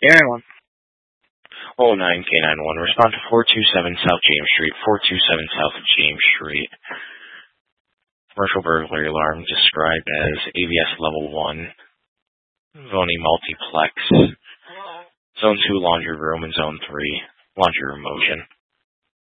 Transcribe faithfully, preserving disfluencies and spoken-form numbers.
Aaron one. oh nine K nine one, respond to four two seven South James Street, four two seven South James Street. Commercial burglary alarm described as A V S Level one, Voni Multiplex, Zone two Laundry Room, and Zone three Laundry Room Motion.